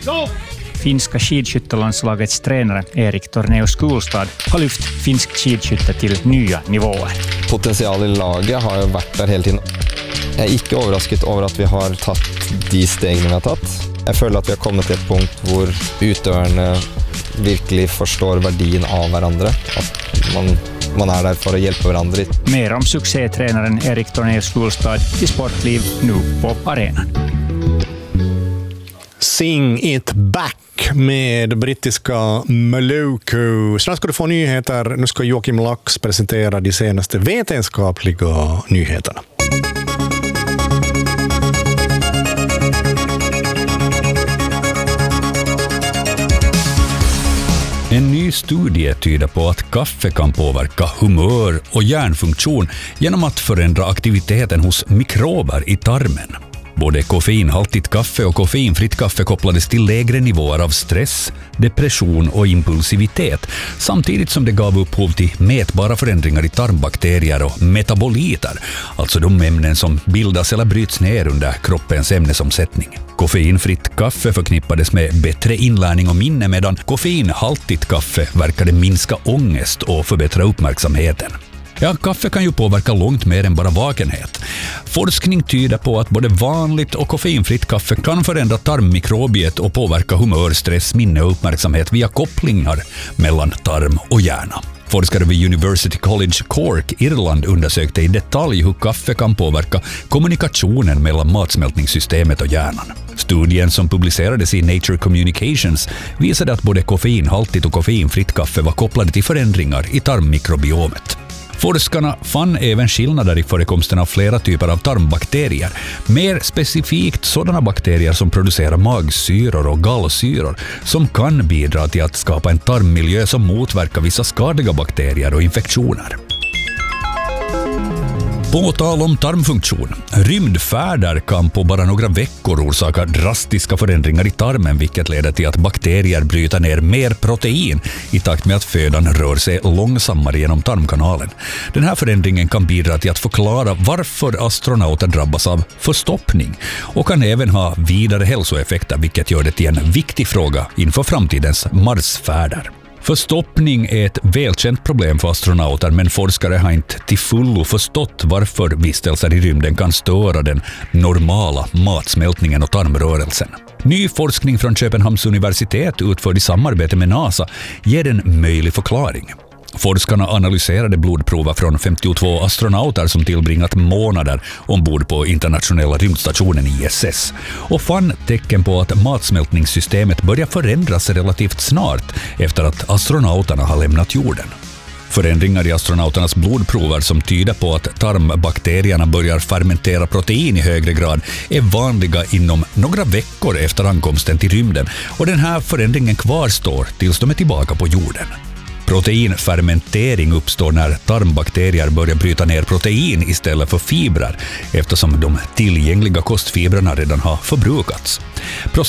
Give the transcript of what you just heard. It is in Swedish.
Finska skidskyttelandslagets tränare Erik Tornéus Skolstad har lyft finsk skidskytte till nya nivåer. Potential i laget har ju varit där hela tiden. Jag är inte överraskad över att vi har tagit de stegen vi har tagit. Jag känner att vi har kommit till ett punkt där utövarna verkligen förstår värdet av varandra. Att man är där för att hjälpa varandra. Mer om succétränaren Erik Tornéus Skolstad i Sportliv nu på arenan. Sing It Back med brittiska Maluku. Snart ska du få nyheter. Nu ska Joakim Lax presentera de senaste vetenskapliga nyheterna. En ny studie tyder på att kaffe kan påverka humör och hjärnfunktion genom att förändra aktiviteten hos mikrober i tarmen. Både koffeinhaltigt kaffe och koffeinfritt kaffe kopplades till lägre nivåer av stress, depression och impulsivitet, samtidigt som det gav upphov till mätbara förändringar i tarmbakterier och metaboliter, alltså de ämnen som bildas eller bryts ner under kroppens ämnesomsättning. Koffeinfritt kaffe förknippades med bättre inlärning och minne, medan koffeinhaltigt kaffe verkade minska ångest och förbättra uppmärksamheten. Ja, kaffe kan ju påverka långt mer än bara vakenhet. Forskning tyder på att både vanligt och koffeinfritt kaffe kan förändra tarmmikrobiet och påverka humör, stress, minne och uppmärksamhet via kopplingar mellan tarm och hjärna. Forskare vid University College Cork, Irland, undersökte i detalj hur kaffe kan påverka kommunikationen mellan matsmältningssystemet och hjärnan. Studien som publicerades i Nature Communications visade att både koffeinhaltigt och koffeinfritt kaffe var kopplade till förändringar i tarmmikrobiomet. Forskarna fann även skillnader i förekomsten av flera typer av tarmbakterier, mer specifikt sådana bakterier som producerar magsyror och gallsyror, som kan bidra till att skapa en tarmmiljö som motverkar vissa skadliga bakterier och infektioner. På tal om tarmfunktion, rymdfärder kan på bara några veckor orsaka drastiska förändringar i tarmen, vilket leder till att bakterier bryter ner mer protein i takt med att födan rör sig långsammare genom tarmkanalen. Den här förändringen kan bidra till att förklara varför astronauter drabbas av förstoppning och kan även ha vidare hälsoeffekter, vilket gör det till en viktig fråga inför framtidens Marsfärder. Förstoppning är ett välkänt problem för astronauter, men forskare har inte till fullo förstått varför vistelser i rymden kan störa den normala matsmältningen och tarmrörelsen. Ny forskning från Köpenhamns universitet utförd i samarbete med NASA ger en möjlig förklaring. Forskarna analyserade blodprover från 52 astronauter som tillbringat månader ombord på internationella rymdstationen ISS och fann tecken på att matsmältningssystemet börjar förändras relativt snart efter att astronauterna har lämnat jorden. Förändringar i astronauternas blodprover som tyder på att tarmbakterierna börjar fermentera protein i högre grad är vanliga inom några veckor efter ankomsten till rymden, och den här förändringen kvarstår tills de är tillbaka på jorden. Proteinfermentering uppstår när tarmbakterier börjar bryta ner protein istället för fibrer, eftersom de tillgängliga kostfibrerna redan har förbrukats.